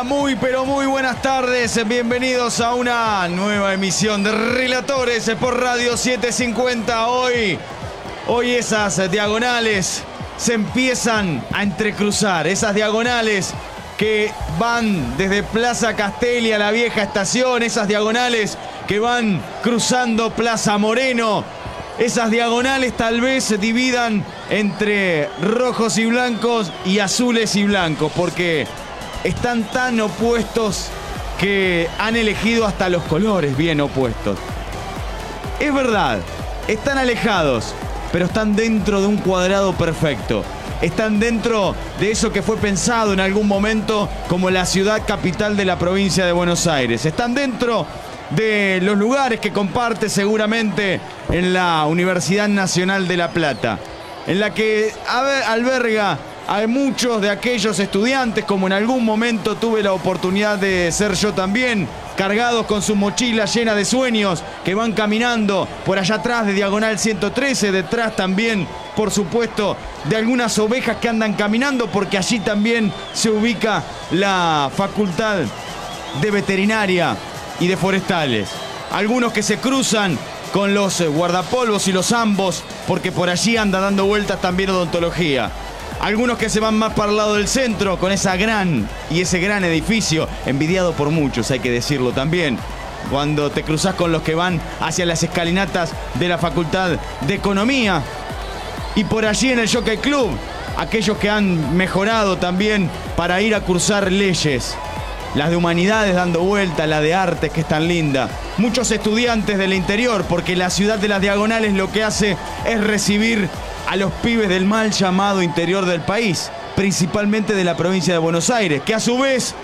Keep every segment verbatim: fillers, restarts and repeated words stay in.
muy pero muy buenas tardes. Bienvenidos a una nueva emisión de Relatores por Radio setecientos cincuenta. Hoy, hoy esas diagonales se empiezan a entrecruzar. Esas diagonales que van desde Plaza Castelli a la vieja estación. Esas diagonales que van cruzando Plaza Moreno. Esas diagonales tal vez se dividan entre rojos y blancos y azules y blancos, porque están tan opuestos que han elegido hasta los colores bien opuestos. Es verdad, están alejados, pero están dentro de un cuadrado perfecto. Están dentro de eso que fue pensado en algún momento como la ciudad capital de la provincia de Buenos Aires. Están dentro de los lugares que comparte seguramente en la Universidad Nacional de La Plata, en la que alberga a muchos de aquellos estudiantes, como en algún momento tuve la oportunidad de ser yo también, cargados con su mochila llena de sueños, que van caminando por allá atrás de Diagonal ciento trece, detrás también, por supuesto, de algunas ovejas que andan caminando, porque allí también se ubica la Facultad de Veterinaria y de Forestales. Algunos que se cruzan con los guardapolvos y los ambos, porque por allí anda dando vueltas también odontología. Algunos que se van más para el lado del centro, con esa gran y ese gran edificio, envidiado por muchos, hay que decirlo también. Cuando te cruzas con los que van hacia las escalinatas de la Facultad de Economía. Y por allí en el Jockey Club, aquellos que han mejorado también para ir a cursar leyes. Las de humanidades dando vuelta, la de artes que es tan linda. Muchos estudiantes del interior, porque la ciudad de las diagonales lo que hace es recibir a los pibes del mal llamado interior del país, principalmente de la provincia de Buenos Aires, que a su vez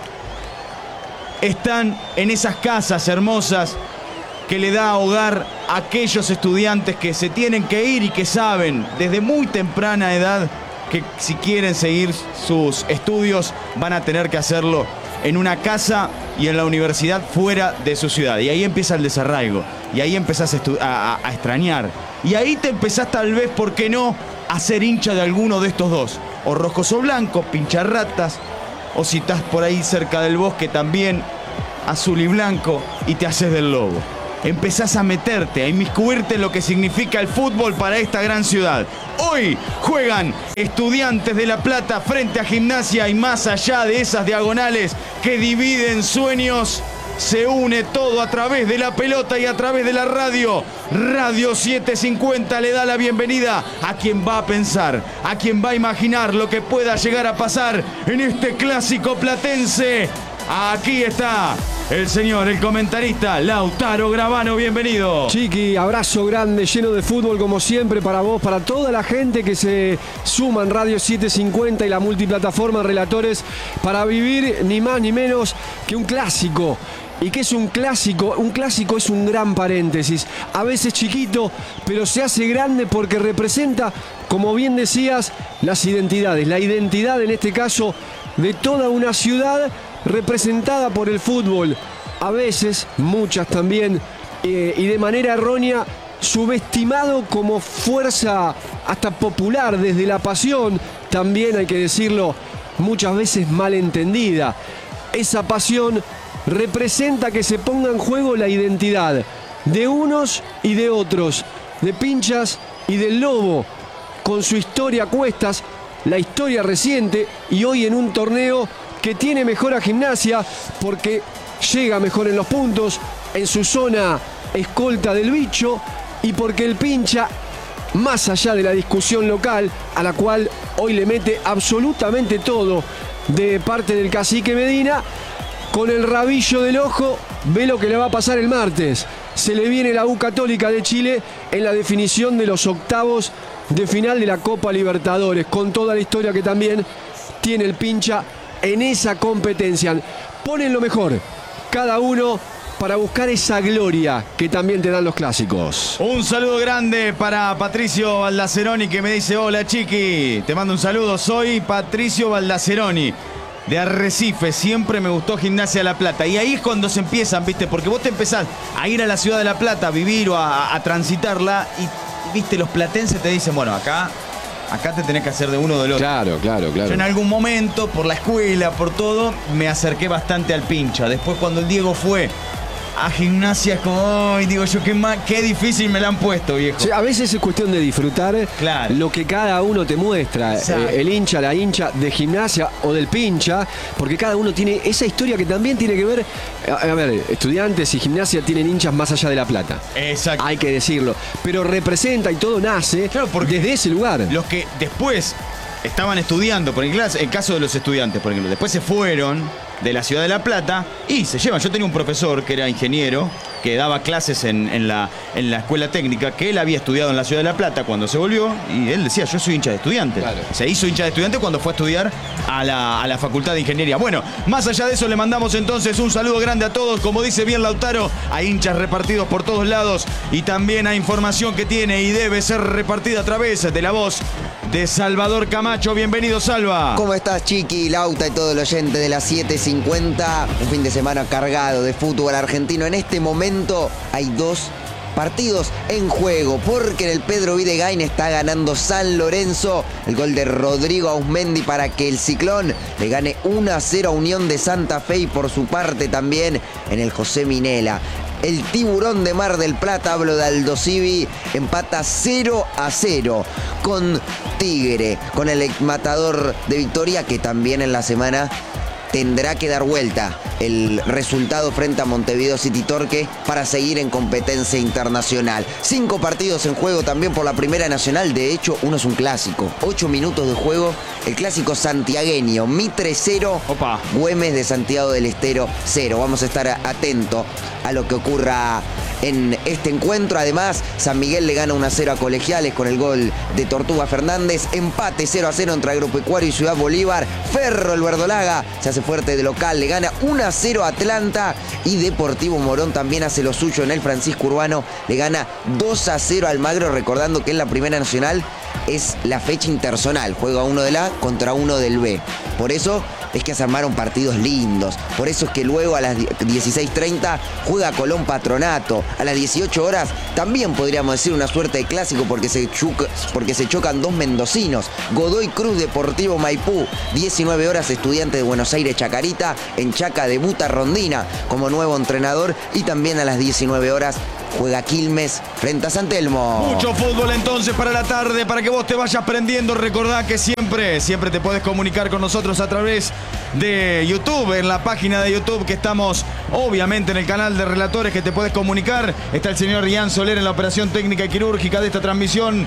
están en esas casas hermosas que le da hogar a aquellos estudiantes que se tienen que ir y que saben desde muy temprana edad que si quieren seguir sus estudios van a tener que hacerlo en una casa y en la universidad fuera de su ciudad. Y ahí empieza el desarraigo. Y ahí empezás a, a, a extrañar. Y ahí te empezás tal vez, ¿por qué no?, a ser hincha de alguno de estos dos. O rojos o blancos, pincharratas. O si estás por ahí cerca del bosque también, azul y blanco, y te haces del lobo. Empezás a meterte, a inmiscuirte en lo que significa el fútbol para esta gran ciudad. Hoy juegan Estudiantes de La Plata frente a Gimnasia, y más allá de esas diagonales que dividen sueños, se une todo a través de la pelota y a través de la radio. Radio setecientos cincuenta le da la bienvenida a quien va a pensar, a quien va a imaginar lo que pueda llegar a pasar en este clásico platense. Aquí está el señor, el comentarista Lautaro Gravano, bienvenido. Chiqui, abrazo grande, lleno de fútbol como siempre para vos, para toda la gente que se suma en Radio setecientos cincuenta y la multiplataforma Relatores para vivir ni más ni menos que un clásico. ¿Y qué es un clásico? Un clásico es un gran paréntesis, a veces chiquito, pero se hace grande porque representa, como bien decías, las identidades. La identidad, en este caso, de toda una ciudad representada por el fútbol. A veces, muchas también, eh, y de manera errónea, subestimado como fuerza hasta popular desde la pasión, también hay que decirlo, muchas veces malentendida. Esa pasión representa que se ponga en juego la identidad de unos y de otros, de Pinchas y del Lobo, con su historia a cuestas, la historia reciente, y hoy en un torneo que tiene mejor a Gimnasia porque llega mejor en los puntos, en su zona escolta del bicho, y porque el Pincha, más allá de la discusión local, a la cual hoy le mete absolutamente todo de parte del cacique Medina, con el rabillo del ojo ve lo que le va a pasar el martes. Se le viene la U Católica de Chile en la definición de los octavos de final de la Copa Libertadores, con toda la historia que también tiene el Pincha en esa competencia. Ponen lo mejor, cada uno, para buscar esa gloria que también te dan los clásicos. Un saludo grande para Patricio Baldaceroni, que me dice: hola Chiqui, te mando un saludo, soy Patricio Baldaceroni de Arrecife, siempre me gustó Gimnasia de La Plata. Y ahí es cuando se empiezan, ¿viste? Porque vos te empezás a ir a la ciudad de La Plata, a vivir o a, a transitarla, y, viste, los platenses te dicen, bueno, acá Acá te tenés que hacer de uno o del otro. Claro, claro, claro. Yo en algún momento, por la escuela, por todo, me acerqué bastante al pincha. Después cuando el Diego fue a Gimnasia, es como, ay, digo yo, qué, más, qué difícil me la han puesto, viejo. Sí, a veces es cuestión de disfrutar claro. lo que cada uno te muestra. Eh, el hincha, la hincha de Gimnasia o del pincha, porque cada uno tiene esa historia que también tiene que ver. A, a ver, Estudiantes y Gimnasia tienen hinchas más allá de La Plata. Exacto. Hay que decirlo. Pero representa y todo nace claro, desde ese lugar. Los que después estaban estudiando, por ejemplo, el caso de los estudiantes, por ejemplo, después se fueron de la ciudad de La Plata y se llevan. Yo tenía un profesor que era ingeniero, que daba clases en, en, la, en la escuela técnica, que él había estudiado en la ciudad de La Plata cuando se volvió, y él decía, yo soy hincha de estudiantes. Claro. Se hizo hincha de estudiantes cuando fue a estudiar a la, a la Facultad de Ingeniería. Bueno, más allá de eso, le mandamos entonces un saludo grande a todos. Como dice bien Lautaro, hay hinchas repartidos por todos lados y también hay información que tiene y debe ser repartida a través de la voz de Salvador Camacho. Bienvenido, Salva. ¿Cómo estás, Chiqui, Lauta y todo el oyente de las siete cincuenta? Un fin de semana cargado de fútbol argentino. En este momento hay dos partidos en juego, porque en el Pedro Videgain está ganando San Lorenzo. El gol de Rodrigo Auzmendi para que el Ciclón le gane uno a cero a Unión de Santa Fe, y por su parte también en el José Minela el Tiburón de Mar del Plata, hablo de Aldo Civi, empata cero a cero con Tigre, con el matador de Victoria, que también en la semana tendrá que dar vuelta el resultado frente a Montevideo City Torque para seguir en competencia internacional. Cinco partidos en juego también por la Primera Nacional. De hecho, uno es un clásico. Ocho minutos de juego. El clásico santiagueño. Mitre cero. Opa. Güemes de Santiago del Estero cero. Vamos a estar atentos a lo que ocurra en este encuentro. Además, San Miguel le gana uno a cero a Colegiales con el gol de Tortuga Fernández. Empate cero a cero entre Agropecuario y Ciudad Bolívar. Ferro, el Verdolaga, se hace fuerte de local. Le gana uno a cero a Atlanta. Y Deportivo Morón también hace lo suyo en el Francisco Urbano. Le gana dos a cero a Almagro. Recordando que en la Primera Nacional es la fecha interzonal. Juega uno del A contra uno del B. Por eso es que se armaron partidos lindos. Por eso es que luego a las dieciséis treinta juega Colón Patronato. A las dieciocho horas también podríamos decir una suerte de clásico, porque se, chuca, porque se chocan dos mendocinos. Godoy Cruz Deportivo Maipú. diecinueve horas Estudiantes de Buenos Aires Chacarita. En Chaca debuta Rondina como nuevo entrenador. Y también a las diecinueve horas juega Quilmes frente a San Telmo. Mucho fútbol entonces para la tarde, para que vos te vayas prendiendo. Recordá que siempre, siempre te podés comunicar con nosotros a través de YouTube, en la página de YouTube, que estamos obviamente en el canal de Relatores, que te podés comunicar. Está el señor Ian Soler en la operación técnica y quirúrgica de esta transmisión.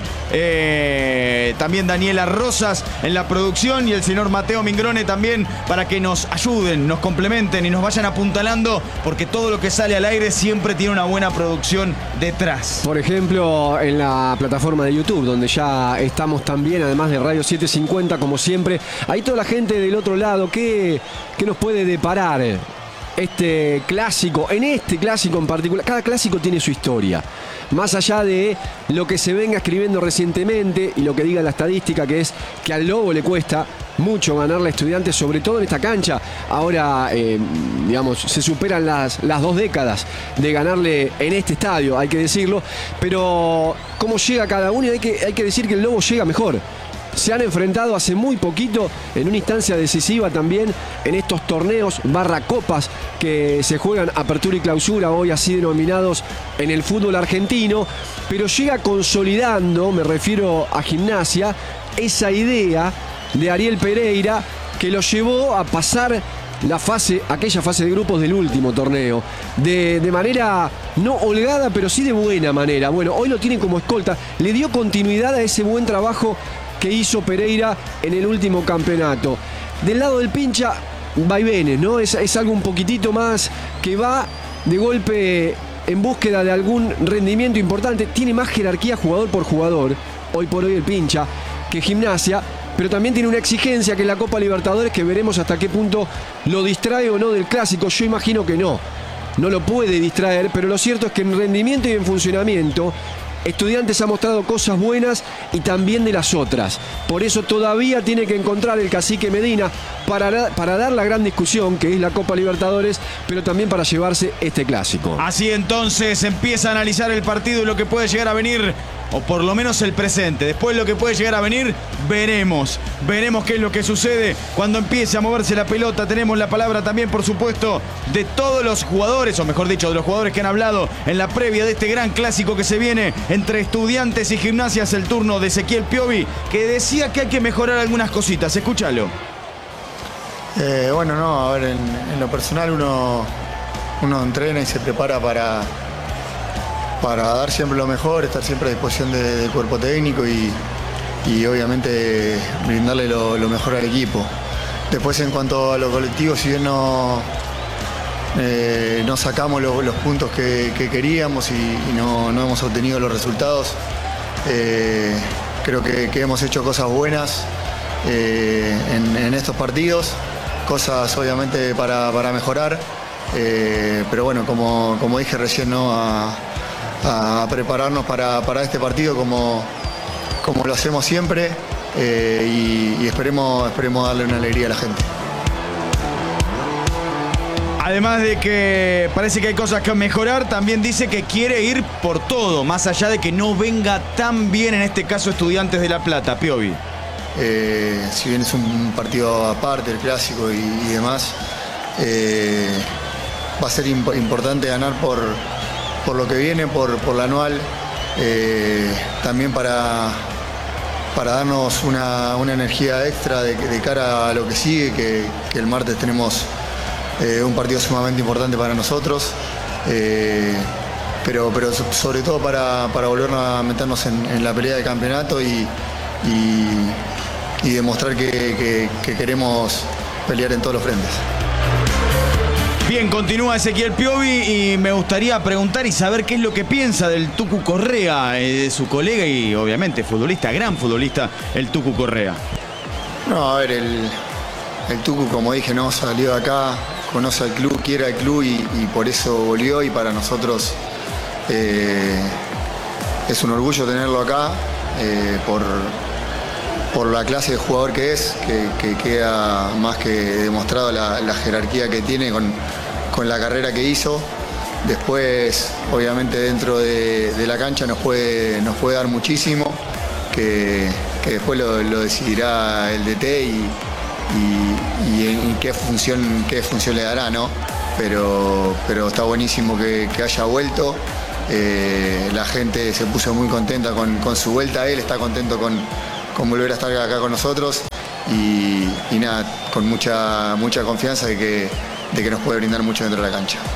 Eh, también Daniela Rosas en la producción, y el señor Mateo Mingrone también, para que nos ayuden, nos complementen y nos vayan apuntalando, porque todo lo que sale al aire siempre tiene una buena producción detrás. Por ejemplo, en la plataforma de YouTube, donde ya estamos también, además de Radio siete cincuenta, como siempre. Ahí toda la gente del otro lado, ¿qué, qué nos puede deparar este clásico? En este clásico en particular, cada clásico tiene su historia. Más allá de lo que se venga escribiendo recientemente y lo que diga la estadística, que es que al Lobo le cuesta mucho ganarle a Estudiantes, sobre todo en esta cancha. Ahora, eh, digamos, se superan las, las dos décadas de ganarle en este estadio, hay que decirlo. Pero cómo llega cada uno, y hay que, hay que decir que el Lobo llega mejor. Se han enfrentado hace muy poquito en una instancia decisiva también en estos torneos barra copas que se juegan apertura y clausura, hoy así denominados en el fútbol argentino, pero llega consolidando, me refiero a Gimnasia, esa idea de Ariel Pereira que lo llevó a pasar la fase, aquella fase de grupos del último torneo, de, de manera no holgada, pero sí de buena manera. Bueno, hoy lo tienen como escolta, le dio continuidad a ese buen trabajo que hizo Pereira en el último campeonato. Del lado del pincha, vaivenes, ¿no? Es, es algo un poquitito más que va de golpe en búsqueda de algún rendimiento importante. Tiene más jerarquía jugador por jugador, hoy por hoy el pincha, que Gimnasia, pero también tiene una exigencia que es la Copa Libertadores, que veremos hasta qué punto lo distrae o no del clásico. Yo imagino que no, no lo puede distraer, pero lo cierto es que en rendimiento y en funcionamiento Estudiantes ha mostrado cosas buenas y también de las otras. Por eso todavía tiene que encontrar el cacique Medina para, para dar la gran discusión que es la Copa Libertadores, pero también para llevarse este clásico. Así entonces empieza a analizar el partido y lo que puede llegar a venir o por lo menos el presente. Después lo que puede llegar a venir, veremos. Veremos qué es lo que sucede cuando empiece a moverse la pelota. Tenemos la palabra también, por supuesto, de todos los jugadores, o mejor dicho, de los jugadores que han hablado en la previa de este gran clásico que se viene entre Estudiantes y Gimnasia. Es el turno de Ezequiel Piovi, que decía que hay que mejorar algunas cositas. Escúchalo. Eh, bueno, no, a ver, en, en lo personal uno, uno entrena y se prepara para, para dar siempre lo mejor, estar siempre a disposición de, del cuerpo técnico y, y obviamente brindarle lo, lo mejor al equipo. Después, en cuanto a lo colectivo, si bien no, eh, no sacamos lo, los puntos que, que queríamos y, y no, no hemos obtenido los resultados, eh, creo que, que hemos hecho cosas buenas eh, en, en estos partidos. Cosas obviamente para, para mejorar, eh, pero bueno, como, como dije recién, ¿no? a, a prepararnos para, para este partido como, como lo hacemos siempre eh, y, y esperemos, esperemos darle una alegría a la gente. Además de que parece que hay cosas que mejorar, también dice que quiere ir por todo, más allá de que no venga tan bien en este caso Estudiantes de La Plata. Piovi. Eh, si bien es un partido aparte, el clásico y, y demás, eh, va a ser imp- importante ganar por, por lo que viene, por, por la anual, eh, también para, para darnos una, una energía extra de, de cara a lo que sigue, que, que el martes tenemos eh, un partido sumamente importante para nosotros, eh, pero, pero sobre todo para, para volvernos a meternos en, en la pelea de campeonato y, y y demostrar que, que, que queremos pelear en todos los frentes. Bien, continúa Ezequiel Piovi y me gustaría preguntar y saber qué es lo que piensa del Tucu Correa, eh, de su colega y obviamente futbolista, gran futbolista, el Tucu Correa. No, a ver, el, el Tucu, como dije, no salió de acá, conoce al club, quiere al club y, y por eso volvió, y para nosotros eh, es un orgullo tenerlo acá eh, por... por la clase de jugador que es, que, que queda más que demostrado la, la jerarquía que tiene con, con la carrera que hizo. Después, obviamente, dentro de, de la cancha nos puede, nos puede dar muchísimo, que, que después lo, lo decidirá el D T y, y, y en qué función, qué función le dará, ¿no? Pero, pero está buenísimo que, que haya vuelto. Eh, la gente se puso muy contenta con, con su vuelta, él está contento con con volver a estar acá con nosotros y, y nada, con mucha, mucha confianza de que, de que nos puede brindar mucho dentro de la cancha.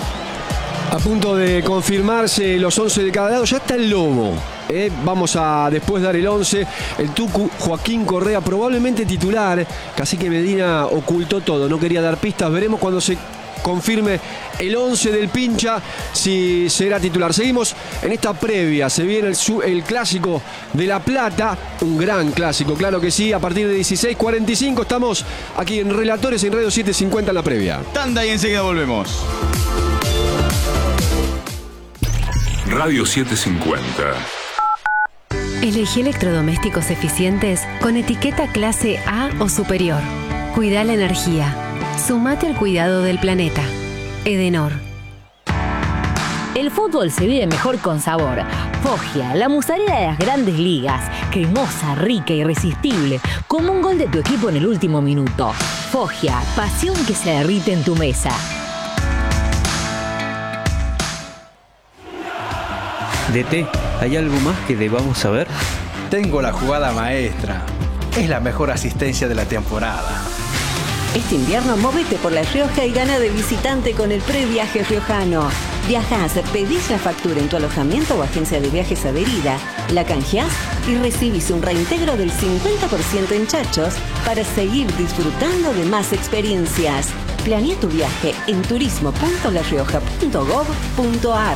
A punto de confirmarse los once de cada lado, ya está el Lobo. Eh, vamos a después dar el once. El Tucu, Joaquín Correa, probablemente titular. Cacique Medina ocultó todo, no quería dar pistas. Veremos cuando se confirme el once del Pincha si será titular. Seguimos en esta previa, se viene el, el clásico de La Plata, un gran clásico, claro que sí, a partir de dieciséis cuarenta y cinco estamos aquí en Relatores en Radio setecientos cincuenta en la previa. Tanda y enseguida volvemos. Radio setecientos cincuenta. Elegí electrodomésticos eficientes con etiqueta clase A o superior. Cuida la energía. Sumate al cuidado del planeta. Edenor. El fútbol se vive mejor con sabor. Foggia, la mozzarella de las grandes ligas. Cremosa, rica, irresistible. Como un gol de tu equipo en el último minuto. Foggia, pasión que se derrite en tu mesa. D T, ¿hay algo más que debamos saber? Tengo la jugada maestra. Es la mejor asistencia de la temporada. Este invierno móvete por La Rioja y gana de visitante con el previaje riojano. Viajás, pedís la factura en tu alojamiento o agencia de viajes adherida, la canjeás y recibís un reintegro del cincuenta por ciento en chachos para seguir disfrutando de más experiencias. Planea tu viaje en turismo punto la rioja punto gob punto ar.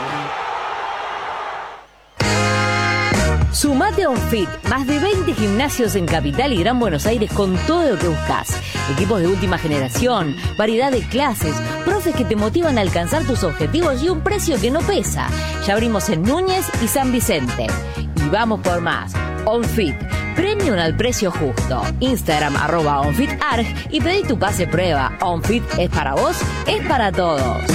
Sumate a OnFit, más de veinte gimnasios en Capital y Gran Buenos Aires con todo lo que buscas. Equipos de última generación, variedad de clases, profes que te motivan a alcanzar tus objetivos y un precio que no pesa. Ya abrimos en Núñez y San Vicente. Y vamos por más. OnFit, premium al precio justo. Instagram arroba OnFitArg y pedí tu pase prueba. OnFit es para vos, es para todos.